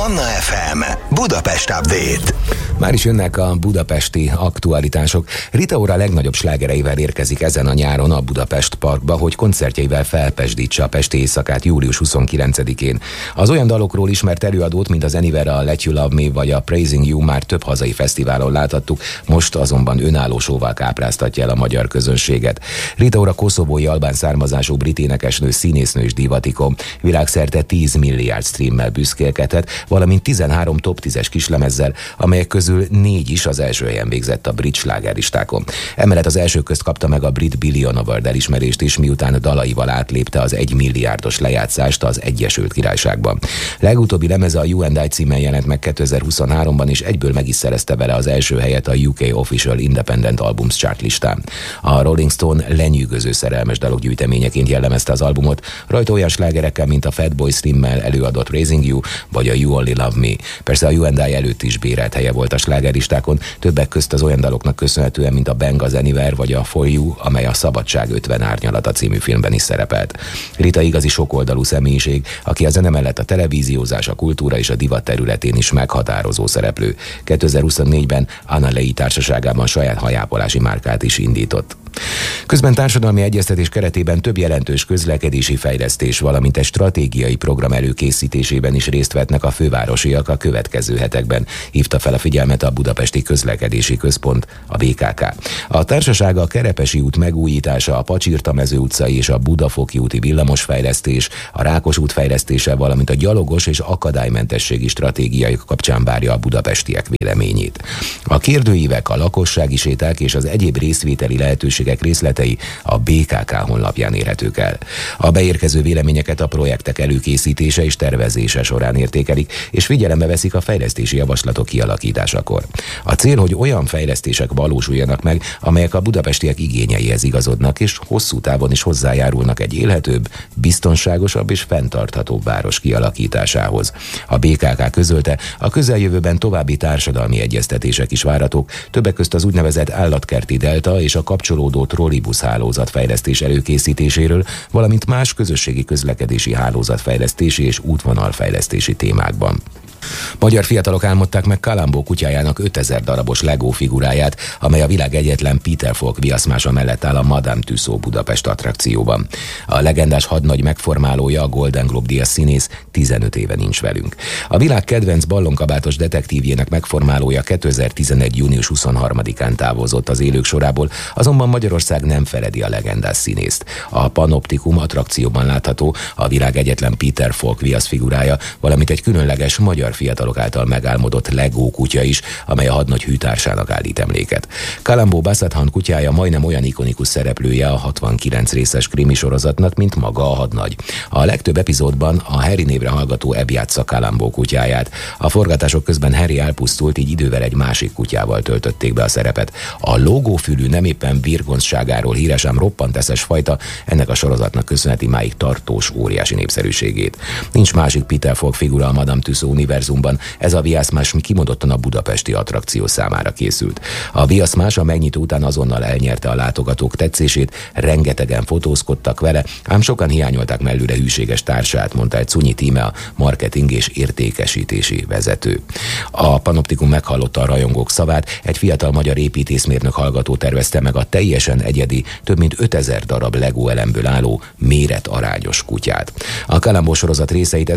Manna FM Budapest Update. Már is jönnek a budapesti aktualitások. Rita Ora legnagyobb slágereivel érkezik ezen a nyáron a Budapest Parkba, hogy koncertjeivel felpesdítse a pesti éjszakát július 29-én. Az olyan dalokról ismert előadót, mint az Anywhere, a Let You Love Me vagy a Praising You már több hazai fesztiválon láthattuk, most azonban önálló showval kápráztatja el a magyar közönséget. Rita Ora koszovói albán származású brit énekesnő, színésznő és divatikom. Világszerte 10 milliárd streammel büszkélkedhet, valamint 13 top 10-es kislemezzel, amelyek közül 4 is az első helyen végzett a brit slágerlistákon. Emellett az elsők közt kapta meg a brit Billion Award elismerést is, miután dalaival átlépte az 1 milliárdos lejátszást az Egyesült Királyságban. Legutóbbi lemeze a You and I címen jelent meg 2023-ban, és egyből meg is szerezte vele az első helyet a UK Official Independent Albums Chart listán. A Rolling Stone lenyűgöző szerelmes dalok gyűjteményeként jellemezte az albumot, rajta olyan slágerekkel, mint a Fatboy Slimmel előadott Raising You, vagy a You Only Love Me. Persze a You and I előtt is bérelt helye volt a slágerlistákon, többek közt az olyan daloknak köszönhetően, mint a Bang, az Anywhere vagy a For You, amely a Szabadság 50 árnyalata című filmben is szerepelt. Rita igazi sokoldalú személyiség, aki a zene mellett a televíziózás, a kultúra és a divat területén is meghatározó szereplő. 2024-ben Anna Lei társaságában saját hajápolási márkát is indított. Közben társadalmi egyeztetés keretében több jelentős közlekedési fejlesztés, valamint egy stratégiai program előkészítésében is részt vettnek a fővárosiak a következő hetekben, hívta fel a figyelmet a Budapesti Közlekedési Központ, a BKK. A társaság a Kerepesi út megújítása, a Pacsirta-mező utcai és a Budafoki úti villamosfejlesztés, a Rákos út fejlesztése, valamint a gyalogos és akadálymentességi stratégiai kapcsán várja a budapestiek véleményét. A kérdőívek, a lakossági séták és az egyéb részvételi lehetőségek részletei a BKK honlapján érhetők el. A beérkező véleményeket a projektek előkészítése és tervezése során értékelik, és figyelembe veszik a fejlesztési javaslatok kialakításakor. A cél, hogy olyan fejlesztések valósuljanak meg, amelyek a budapestiek igényeihez igazodnak, és hosszú távon is hozzájárulnak egy élhetőbb, biztonságosabb és fenntarthatóbb város kialakításához. A BKK közölte, a közeljövőben további társadalmi egyeztetések is várhatók, többek közt az úgynevezett állatkerti delta és a kapcsolódó trollibusz hálózat fejlesztés előkészítéséről, valamint más közösségi közlekedési hálózat fejlesztési és útvonalfejlesztési témákban. Magyar fiatalok álmodták meg Kalambó kutyájának 5000 darabos Lego figuráját, amely a világ egyetlen Peter Falk viaszmása mellett áll a Madame Tussauds Budapest attrakcióban. A legendás hadnagy megformálója, a Golden Globe díjas színész 15 éve nincs velünk. A világ kedvenc ballonkabátos detektívjének megformálója 2011. június 23-án távozott az élők sorából, azonban Magyarország nem feledi a legendás színészt. A Panoptikum attrakcióban látható a világ egyetlen Peter Falk viaszfigurája, valamint egy különleges magyar fiatalok által megálmodott Lego kutya is, amely a hadnagy hűtársának állít emléket. Kalambó Bassadhan kutyája majdnem olyan ikonikus szereplője a 69 részes krimi sorozatnak, mint maga a hadnagy. A legtöbb epizódban a Harry névre hallgató Ebb játsza Kalambó kutyáját. A forgatások közben Harry elpusztult, így idővel egy másik kutyával töltötték be a szerepet. A lógófülű nem éppen virgonzságáról híres, ám roppant eszes fajta, ennek a sorozatnak köszönheti máig tartós óriási népszerűségét. Nincs másik Peter Falk figura a Madame Tussauds univerzumban, ez a viaszmás kimondottan a budapesti attrakció számára készült. A viaszmás a megnyitó után azonnal elnyerte a látogatók tetszését, rengetegen fotózkodtak vele, ám sokan hiányolták mellőle hűséges társát, mondta egy Cunyi Tíme, a marketing és értékesítési vezető. A Panoptikum meghallotta a rajongók szavát, egy fiatal magyar építészmérnök hallgató tervezte meg a teljesen egyedi, több mint 5000 darab Lego elemből álló, méretarányos kutyát. A Kalambó sorozat részeit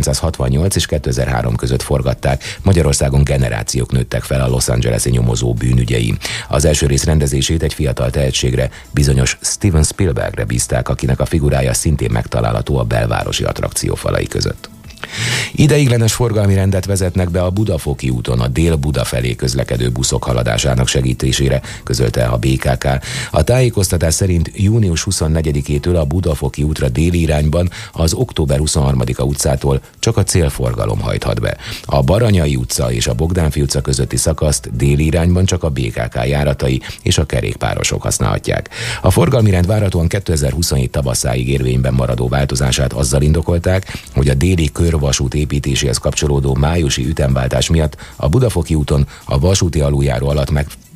1968 és 2003 között forgatták, Magyarországon generációk nőttek fel a Los Angeles-i nyomozó bűnügyei. Az első rész rendezését egy fiatal tehetségre, bizonyos Steven Spielbergre bízták, akinek a figurája szintén megtalálható a belvárosi attrakció falai között. Ideiglenes forgalmi rendet vezetnek be a Budafoki úton a Dél-Buda felé közlekedő buszok haladásának segítésére, közölte a BKK. A tájékoztatás szerint június 24-től a Budafoki útra déli irányban az október 23-a utcától csak a célforgalom hajthat be. A Baranyai utca és a Bogdánfi utca közötti szakaszt déli irányban csak a BKK járatai és a kerékpárosok használhatják. A forgalmi rend várhatóan 2027 tavaszáig érvényben maradó változását azzal indokolták, hogy a déli körvasút építéséhez kapcsolódó májusi ütemváltás miatt a Budafoki úton a vasúti aluljáró alatt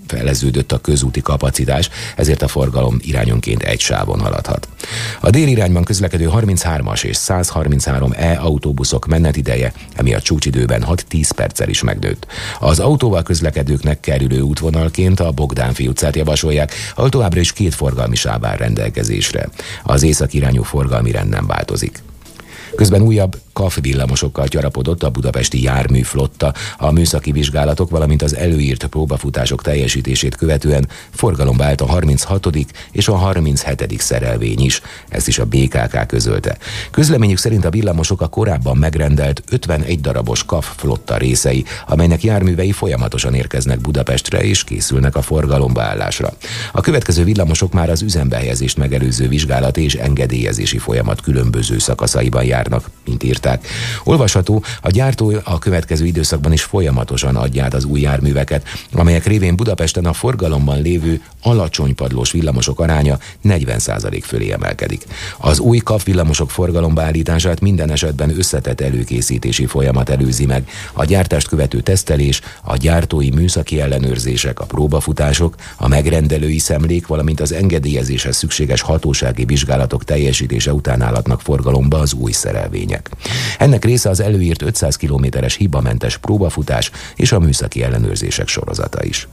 feleződött a közúti kapacitás, ezért a forgalom irányonként egy sávon haladhat. A déli irányban közlekedő 33-as és 133E autóbuszok menetideje emiatt csúcsidőben 6-10 perccel is megnőtt. Az autóval közlekedőknek kerülő útvonalként a Bogdánfi utcát javasolják, ahol továbbra is 2 forgalmi sáv áll rendelkezésre. Az északirányú forgalmi rend nem változik. Közben újabb KAF villamosokkal gyarapodott a budapesti járműflotta. A műszaki vizsgálatok, valamint az előírt próbafutások teljesítését követően forgalomba állt a 36. és a 37. szerelvény is. Ezt is a BKK közölte. Közleményük szerint a villamosok a korábban megrendelt 51 darabos KAF flotta részei, amelynek járművei folyamatosan érkeznek Budapestre és készülnek a forgalomba állásra. A következő villamosok már az üzembe helyezést megelőző vizsgálati és engedélyezési folyamat különböző szakaszaiban járnak, mint írták. Olvasható, a gyártó a következő időszakban is folyamatosan adja át az új járműveket, amelyek révén Budapesten a forgalomban lévő alacsony padlós villamosok aránya 40% fölé emelkedik. Az új KAF villamosok forgalomba állítását minden esetben összetett előkészítési folyamat előzi meg. A gyártást követő tesztelés, a gyártói műszaki ellenőrzések, a próbafutások, a megrendelői szemlék, valamint az engedélyezéshez szükséges hatósági vizsgálatok teljesítése után állhatnak forgalomba az új szerelvények. Ennek része az előírt 500 kilométeres hibamentes próbafutás és a műszaki ellenőrzések sorozata is.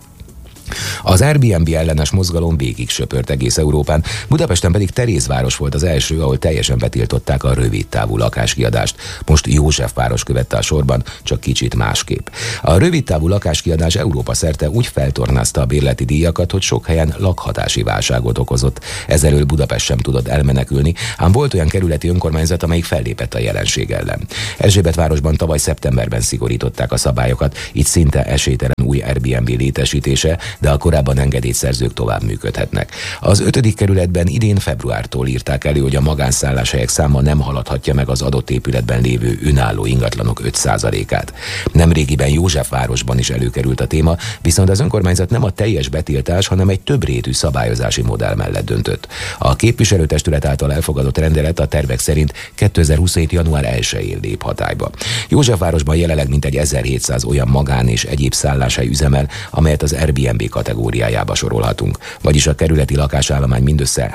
Az Airbnb ellenes mozgalom végig söpört egész Európán, Budapesten pedig Terézváros volt az első, ahol teljesen betiltották a rövidtávú lakáskiadást. Most Józsefváros követte a sorban, csak kicsit másképp. A rövidtávú lakáskiadás Európa szerte úgy feltornázta a bérleti díjakat, hogy sok helyen lakhatási válságot okozott. Ezzel elől Budapest sem tudott elmenekülni, ám volt olyan kerületi önkormányzat, amelyik fellépett a jelenség ellen. Erzsébetvárosban tavaly szeptemberben szigorították a szabályokat, így szinte esélytelen új Airbnb létesítése, de a korábban engedélyszerzők tovább működhetnek. Az 5. kerületben idén februártól írták elő, hogy a magánszálláshelyek száma nem haladhatja meg az adott épületben lévő önálló ingatlanok 5%-át. Nemrégiben Józsefvárosban is előkerült a téma, viszont az önkormányzat nem a teljes betiltás, hanem egy többrétű szabályozási modell mellett döntött. A képviselőtestület által elfogadott rendelet a tervek szerint 2027. január 1-én lép hatályba. Józsefvárosban jelenleg mintegy 1700 olyan magán és egyéb szálláshely üzemel, amelyet az Airbnb kategóriájába sorolhatunk, vagyis a kerületi lakásállomány mindössze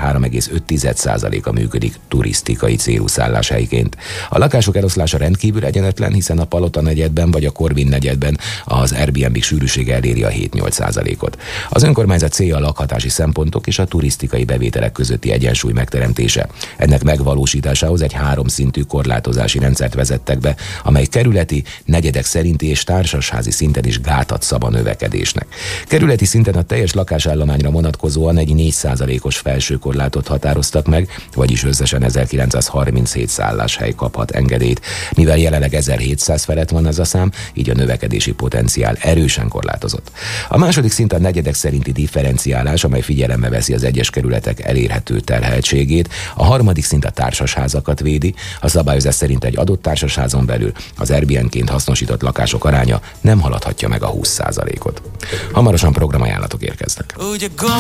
3,5%-a működik turisztikai célú szálláshelyként. A lakások eloszlása rendkívül egyenetlen, hiszen a Palota negyedben vagy a Korvin negyedben az Airbnb sűrűsége eléri a 7-8%-ot. Az önkormányzat célja a lakhatási szempontok és a turisztikai bevételek közötti egyensúly megteremtése. Ennek megvalósításához egy 3 szintű korlátozási rendszert vezettek be, amely kerületi, negyedek szerinti és társasházi szinten is gátat szab a növekedésnek. Kerületi szinten a teljes lakásállományra vonatkozóan egy 4%-os felső korlátot határoztak meg, vagyis összesen 1937 szálláshely kaphat engedélyt. Mivel jelenleg 1700 felett van ez a szám, így a növekedési potenciál erősen korlátozott. A második szint a negyedek szerinti differenciálás, amely figyelembe veszi az egyes kerületek elérhető terheltségét. A harmadik szint a társasházakat védi. A szabályozás szerint egy adott társasházon belül az Airbnb-ként hasznosított lakások aránya nem haladhatja meg a 20%-ot. Hamarosan programajánlatok érkeznek.